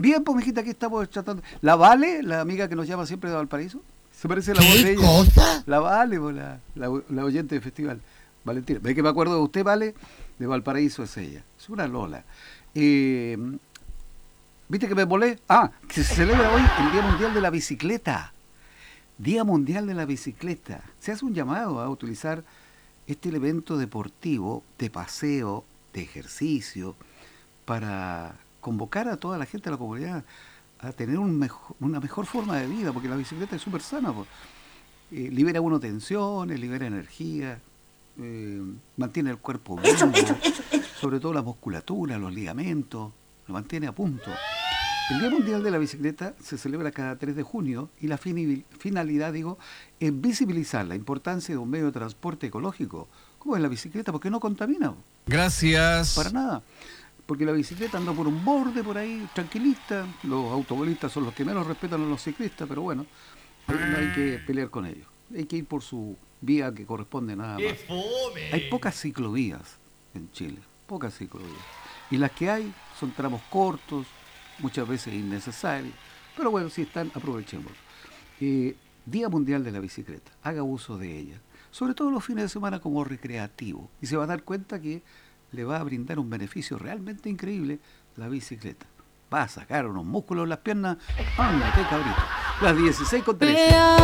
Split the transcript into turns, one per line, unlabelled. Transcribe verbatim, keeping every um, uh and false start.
Bien, pues, mijita, aquí estamos tratando. La Vale, la amiga que nos llama siempre de Valparaíso, se parece a la voz de
¿Qué
ella.
cosa?
La Vale, pues, la, la, la oyente del festival. Valentina. ¿Ve que me acuerdo de usted, Vale? De Valparaíso es ella. Es una Lola. Eh, ¿Viste que me volé? Ah, que se celebra hoy el Día Mundial de la Bicicleta. Día Mundial de la Bicicleta. Se hace un llamado a utilizar este elemento deportivo, de paseo, de ejercicio, para convocar a toda la gente de la comunidad a tener un mejo- una mejor forma de vida, porque la bicicleta es súper sana, po. Eh, libera uno tensiones, libera energía, eh, mantiene el cuerpo
Eso, eso,
vivo,
eso, eso.
sobre todo la musculatura, los ligamentos, lo mantiene a punto. El Día Mundial de la Bicicleta se celebra cada tres de junio y la fini- finalidad, digo, es visibilizar la importancia de un medio de transporte ecológico, como es la bicicleta, porque no contamina, para
Gracias.
nada. Porque la bicicleta anda por un borde por ahí, tranquilista. Los automovilistas son los que menos respetan a los ciclistas, pero bueno, ahí no hay que pelear con ellos. Hay que ir por su vía que corresponde nada
¡Qué
más. Hay
fome!
pocas ciclovías en Chile, pocas ciclovías. Y las que hay son tramos cortos, muchas veces innecesarios, pero bueno, si están, aprovechemos. Eh, Día Mundial de la Bicicleta, haga uso de ella, sobre todo los fines de semana como recreativo, y se va a dar cuenta que le va a brindar un beneficio realmente increíble la bicicleta. Va a sacar unos músculos en las piernas, ándate cabrito. Las dieciséis con trece.